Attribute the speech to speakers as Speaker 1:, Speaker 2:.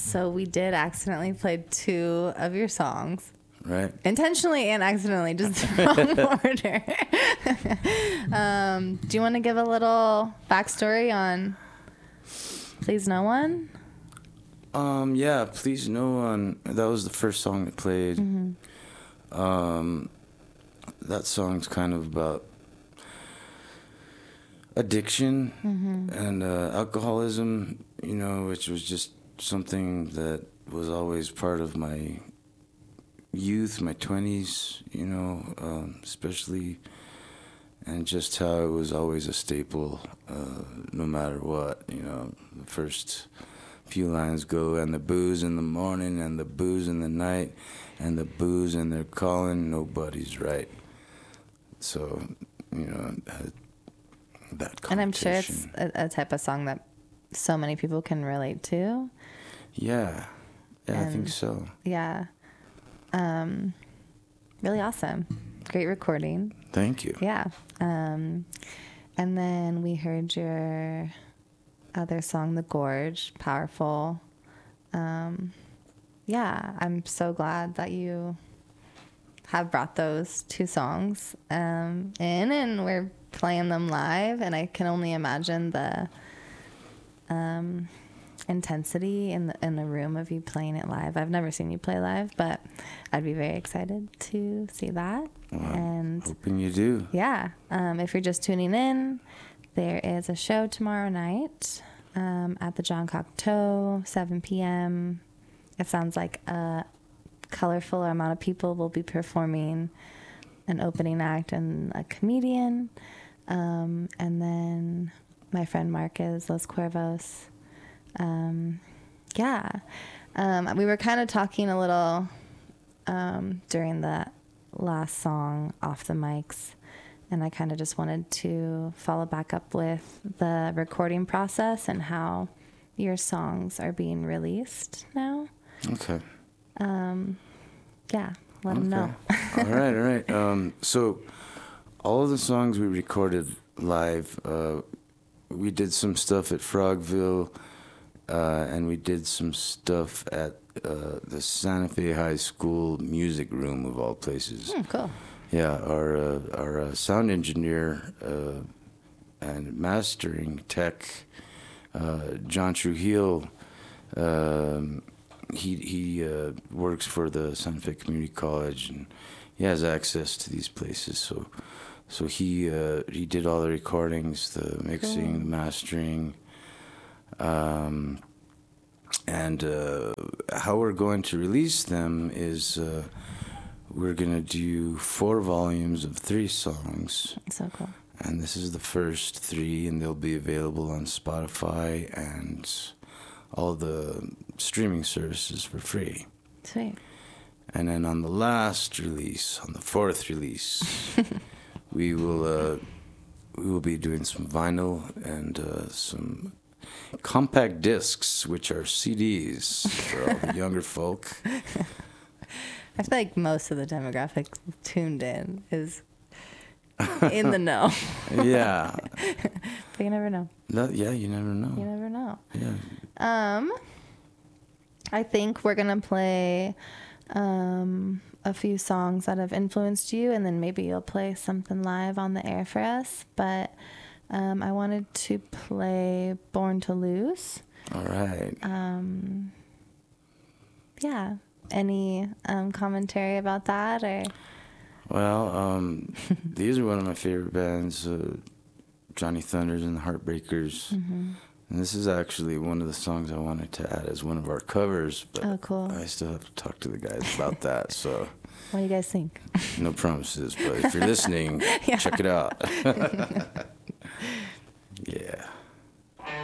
Speaker 1: So we did accidentally play 2 of your songs.
Speaker 2: Right.
Speaker 1: Intentionally and accidentally, just the wrong order. Do you want to give a little backstory on Please No One?
Speaker 2: Yeah, Please No One. That was the first song that played. That song's kind of about addiction and alcoholism, which was just something that was always part of my youth, my 20s, especially, and just how it was always a staple, no matter what, the first few lines go, and the booze in the morning, and the booze in the night, and the booze, and they're calling, nobody's right. So, that connotation.
Speaker 1: And I'm sure it's a type of song that so many people can relate to.
Speaker 2: Yeah, I think so.
Speaker 1: Yeah. Really awesome. Great recording.
Speaker 2: Thank you.
Speaker 1: Yeah. And then we heard your other song, The Gorge, powerful. Yeah, I'm so glad that you have brought those 2 songs in, and we're playing them live, and I can only imagine the intensity in the room of you playing it live. I've never seen you play live, but I'd be very excited to see that.
Speaker 2: Well,
Speaker 1: and
Speaker 2: hoping you do.
Speaker 1: Yeah. If you're just tuning in, there is a show tomorrow night at the John Cocteau, 7 p.m. It sounds like a colorful amount of people will be performing, an opening act and a comedian. And then my friend Marcus Los Cuervos. We were kind of talking a little during the last song off the mics, and I kind of just wanted to follow back up with the recording process and how your songs are being released now.
Speaker 2: Okay.
Speaker 1: Let them know.
Speaker 2: All right. So all of the songs we recorded live, we did some stuff at Frogville, and we did some stuff at the Santa Fe High School music room, of all places.
Speaker 1: Cool.
Speaker 2: Yeah, our sound engineer and mastering tech, John Trujillo, he works for the Santa Fe Community College, and he has access to these places. So he did all the recordings, the mixing, the mastering, and how we're going to release them is we're going to do 4 volumes of 3 songs.
Speaker 1: So cool.
Speaker 2: And this is the first 3, and they'll be available on Spotify and all the streaming services for free.
Speaker 1: Sweet.
Speaker 2: And then on the last release, on the 4th release, we will be doing some vinyl and some compact discs, which are CDs for all the younger folk.
Speaker 1: I feel like most of the demographic tuned in is in the know.
Speaker 2: Yeah.
Speaker 1: But you never know.
Speaker 2: You never know.
Speaker 1: You never know.
Speaker 2: Yeah.
Speaker 1: I think we're going to play a few songs that have influenced you, and then maybe you'll play something live on the air for us. But I wanted to play Born to Lose.
Speaker 2: All right.
Speaker 1: Yeah. Any commentary about that? Or?
Speaker 2: Well, these are one of my favorite bands, Johnny Thunders and the Heartbreakers. Mm-hmm. And this is actually one of the songs I wanted to add as one of our covers, but
Speaker 1: cool.
Speaker 2: I still have to talk to the guys about that. So,
Speaker 1: what do you guys think?
Speaker 2: No promises, but if you're listening, check it out.